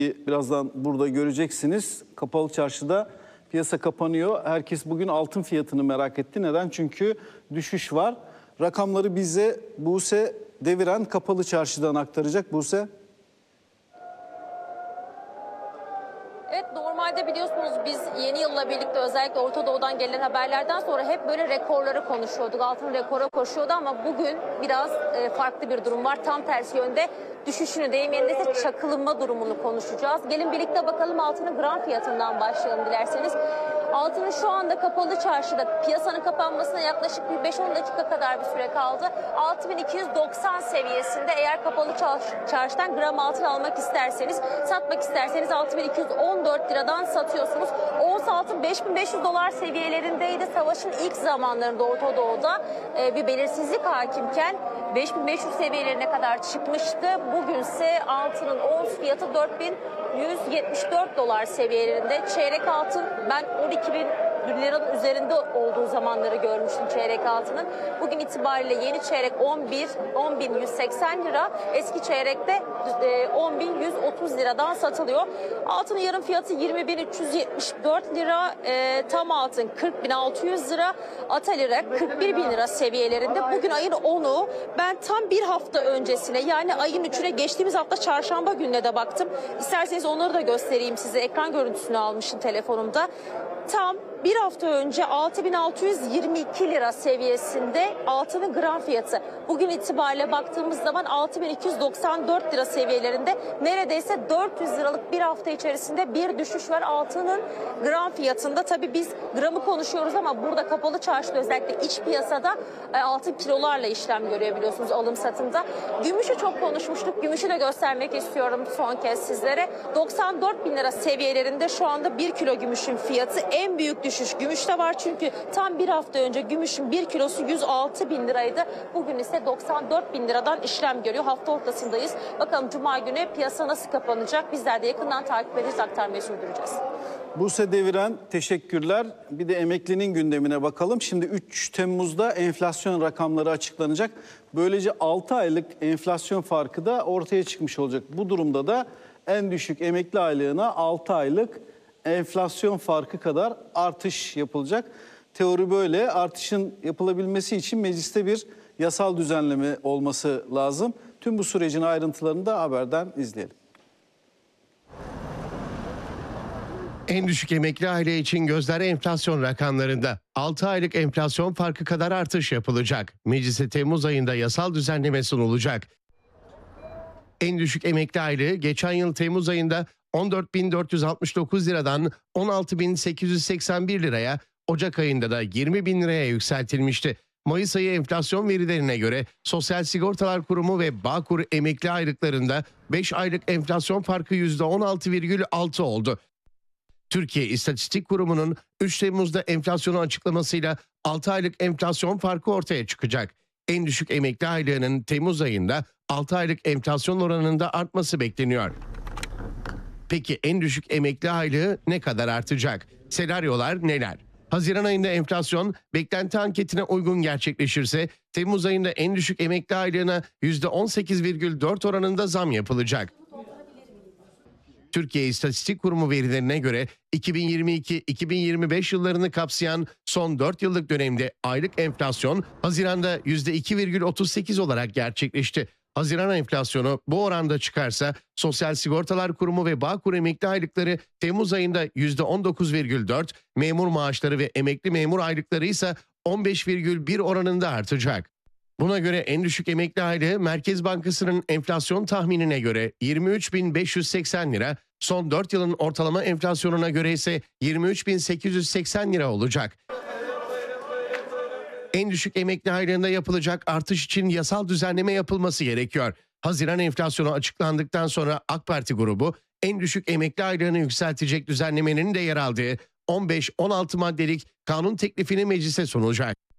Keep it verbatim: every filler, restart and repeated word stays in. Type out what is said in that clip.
Birazdan burada göreceksiniz. Kapalı çarşıda piyasa kapanıyor. Herkes bugün altın fiyatını merak etti. Neden? Çünkü düşüş var. Rakamları bize Buse Deviren Kapalı Çarşı'dan aktaracak. Buse. Evet, normalde biliyorsunuz biz yeni yılla birlikte özellikle Orta Doğu'dan gelen haberlerden sonra hep böyle rekorları konuşuyorduk. Altın rekora koşuyordu ama bugün biraz e, farklı bir durum var. Tam tersi yönde düşüşünü, deyim yerindeyse çakılma durumunu konuşacağız. Gelin birlikte bakalım altının gram fiyatından başlayalım dilerseniz. Altının şu anda Kapalı Çarşıda piyasanın kapanmasına yaklaşık bir beş on dakika kadar bir süre kaldı. altı bin iki yüz doksan seviyesinde, eğer Kapalı Çarşıdan gram altın almak isterseniz, satmak isterseniz altı bin iki yüz on dört liradan satıyorsunuz. Ons altın beş bin beş yüz dolar seviyelerindeydi. Savaşın ilk zamanlarında Orta Doğu'da e, bir belirsizlik hakimken beş bin beş yüz seviyelerine kadar çıkmıştı. Bugünse altının ons fiyatı dört bin yüz yetmiş dört dolar seviyelerinde. Çeyrek altın, ben on iki bin liranın üzerinde olduğu zamanları görmüştüm çeyrek altının. Bugün itibariyle yeni çeyrek on bin yüz seksen lira, eski çeyrekte on bin yüz otuz liradan satılıyor. Altının yarım fiyatı yirmi bin üç yüz yetmiş dört lira, e, tam altın kırk bin altı yüz lira, ata lira kırk bir bin lira seviyelerinde. Bugün ayın onu, ben tam bir hafta öncesine, yani ayın üçüne geçtiğimiz hafta çarşamba gününe de baktım. İsterseniz onları da göstereyim size. Ekran görüntüsünü almışım telefonumda. Tam bir hafta önce altı bin altı yüz yirmi iki lira seviyesinde altının gram fiyatı. Bugün itibariyle baktığımız zaman altı bin iki yüz doksan dört lira seviyelerinde, neredeyse dört yüz liralık bir hafta içerisinde bir düşüş var altının gram fiyatında. Tabii biz gramı konuşuyoruz ama burada Kapalı Çarşıda, özellikle iç piyasada altın kilolarla işlem görüyor biliyorsunuz, alım satımda. Gümüşü çok konuşmuştuk. Gümüşü de göstermek istiyorum son kez sizlere. doksan dört bin lira seviyelerinde şu anda bir kilo gümüşün fiyatı. En büyük düşüş gümüşte var, çünkü tam bir hafta önce gümüşün bir kilosu yüz altı bin liraydı. Bugün ise doksan dört bin liradan işlem görüyor. Hafta ortasındayız. Bakalım Cuma günü piyasa nasıl kapanacak? Bizler de yakından takip edeceğiz, aktarmayı sürdüreceğiz. Buse Deviren, teşekkürler. Bir de emeklinin gündemine bakalım. Şimdi üç Temmuz'da enflasyon rakamları açıklanacak. Böylece altı aylık enflasyon farkı da ortaya çıkmış olacak. Bu durumda da en düşük emekli aylığına altı aylık enflasyon farkı kadar artış yapılacak. Teori böyle. Artışın yapılabilmesi için mecliste bir yasal düzenleme olması lazım. Tüm bu sürecin ayrıntılarını da haberden izleyelim. En düşük emekli aile için gözler enflasyon rakamlarında. altı aylık enflasyon farkı kadar artış yapılacak. Meclise Temmuz ayında yasal düzenleme sunulacak. En düşük emekli aylığı geçen yıl Temmuz ayında on dört bin dört yüz altmış dokuz liradan on altı bin sekiz yüz seksen bir liraya, Ocak ayında da yirmi bin liraya yükseltilmişti. Mayıs ayı enflasyon verilerine göre Sosyal Sigortalar Kurumu ve Bağkur emekli aylıklarında beş aylık enflasyon farkı yüzde on altı virgül altı oldu. Türkiye İstatistik Kurumu'nun üç Temmuz'da enflasyonu açıklamasıyla altı aylık enflasyon farkı ortaya çıkacak. En düşük emekli aylığının Temmuz ayında altı aylık enflasyon oranında artması bekleniyor. Peki en düşük emekli aylığı ne kadar artacak? Senaryolar neler? Haziran ayında enflasyon beklenti anketine uygun gerçekleşirse Temmuz ayında en düşük emekli aylığına yüzde on sekiz virgül dört oranında zam yapılacak. Türkiye İstatistik Kurumu verilerine göre iki bin yirmi iki iki bin yirmi beş yıllarını kapsayan son dört yıllık dönemde aylık enflasyon Haziran'da yüzde iki virgül otuz sekiz olarak gerçekleşti. Haziran enflasyonu bu oranda çıkarsa Sosyal Sigortalar Kurumu ve Bağkur emekli aylıkları Temmuz ayında yüzde on dokuz virgül dört, memur maaşları ve emekli memur aylıkları ise on beş virgül bir oranında artacak. Buna göre en düşük emekli aylığı Merkez Bankası'nın enflasyon tahminine göre yirmi üç bin beş yüz seksen lira, son dört yılın ortalama enflasyonuna göre ise yirmi üç bin sekiz yüz seksen lira olacak. En düşük emekli aylığında yapılacak artış için yasal düzenleme yapılması gerekiyor. Haziran enflasyonu açıklandıktan sonra AK Parti grubu en düşük emekli aylığını yükseltecek düzenlemenin de yer aldığı on beş on altı maddelik kanun teklifini meclise sunacak.